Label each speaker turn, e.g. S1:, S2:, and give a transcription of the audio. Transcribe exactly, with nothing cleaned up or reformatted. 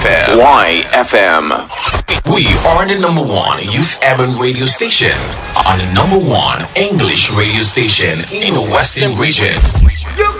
S1: M. Y F M. We are the number one youth urban radio station and the number one English radio station in the Western region.